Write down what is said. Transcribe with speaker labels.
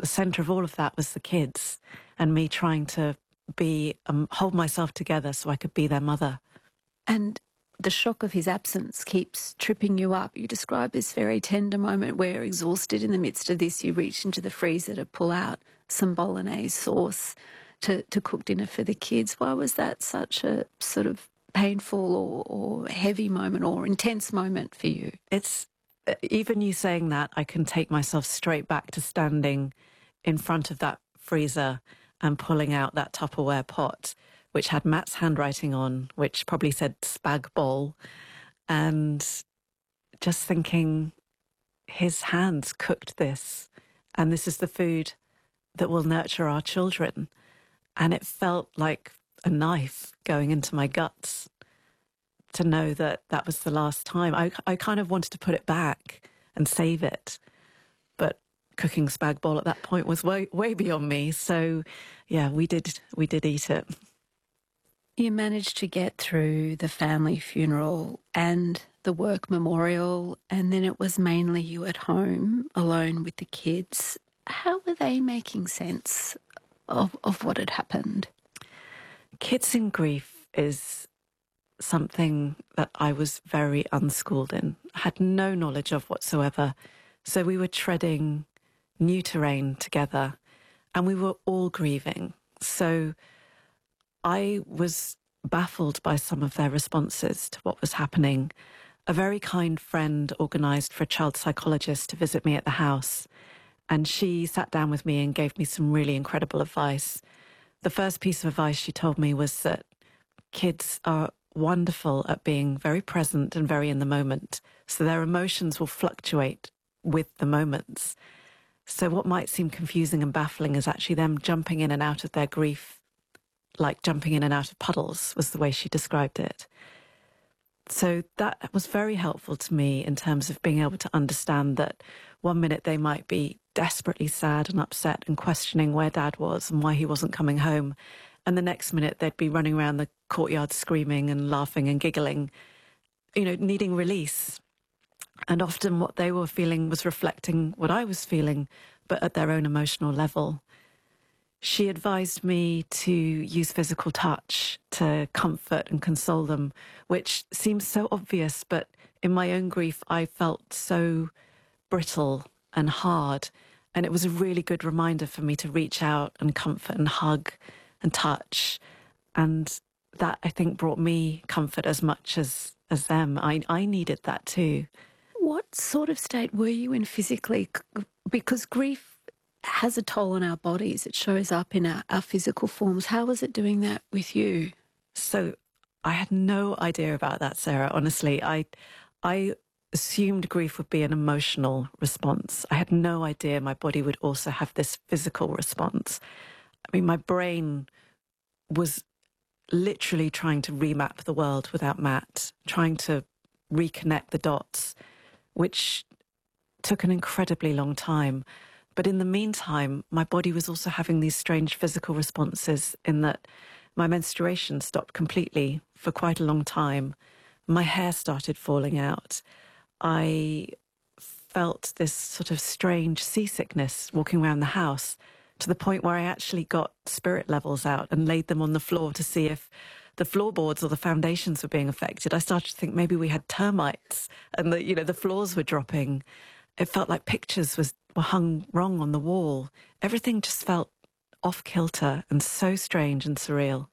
Speaker 1: the center of all of that was the kids and me trying to hold myself together so I could be their mother.
Speaker 2: And the shock of his absence keeps tripping you up. You describe this very tender moment where, exhausted in the midst of this, you reach into the freezer to pull out some bolognese sauce to cook dinner for the kids. Why was that such a sort of painful or heavy moment or intense moment for you?
Speaker 1: It's even you saying that, I can take myself straight back to standing in front of that freezer and pulling out that Tupperware pot, which had Matt's handwriting on, which probably said spag bol, and just thinking, his hands cooked this, and this is the food that will nurture our children. And it felt like a knife going into my guts to know that that was the last time. I kind of wanted to put it back and save it, but cooking spag bol at that point was way beyond me. So, yeah, we did eat it.
Speaker 2: You managed to get through the family funeral and the work memorial, and then it was mainly you at home alone with the kids. How were they making sense of what had happened?
Speaker 1: Kids in grief is something that I was very unschooled in. I had no knowledge of whatsoever. So we were treading new terrain together and we were all grieving. So I was baffled by some of their responses to what was happening. A very kind friend organised for a child psychologist to visit me at the house, and she sat down with me and gave me some really incredible advice. The first piece of advice she told me was that kids are wonderful at being very present and very in the moment, so their emotions will fluctuate with the moments. So what might seem confusing and baffling is actually them jumping in and out of their grief, like jumping in and out of puddles, was the way she described it. So that was very helpful to me in terms of being able to understand that one minute they might be desperately sad and upset and questioning where Dad was and why he wasn't coming home, and the next minute they'd be running around the courtyard screaming and laughing and giggling, needing release. And often what they were feeling was reflecting what I was feeling, but at their own emotional level. She advised me to use physical touch to comfort and console them, which seems so obvious, but in my own grief, I felt so brittle and hard. And it was a really good reminder for me to reach out and comfort and hug and touch. And that, I think, brought me comfort as much as them. I needed that too.
Speaker 2: What sort of state were you in physically? Because grief has a toll on our bodies. It shows up in our physical forms. How was it doing that with you?
Speaker 1: So I had no idea about that, Sarah. Honestly, I assumed grief would be an emotional response. I had no idea my body would also have this physical response. I mean, my brain was literally trying to remap the world without Matt, trying to reconnect the dots, which took an incredibly long time. But in the meantime, my body was also having these strange physical responses in that my menstruation stopped completely for quite a long time. My hair started falling out. I felt this sort of strange seasickness walking around the house, to the point where I actually got spirit levels out and laid them on the floor to see if the floorboards or the foundations were being affected. I started to think maybe we had termites and the floors were dropping. It felt like pictures were hung wrong on the wall. Everything just felt off kilter and so strange and surreal.